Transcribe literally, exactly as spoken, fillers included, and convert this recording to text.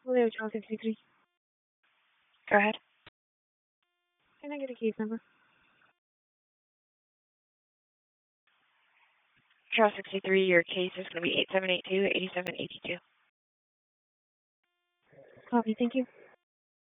Leo Charles sixty-three. Go ahead. Can I get a case number? Charles sixty-three, your case is going to be eight seven eight two, eight seven eight two. Copy, thank you.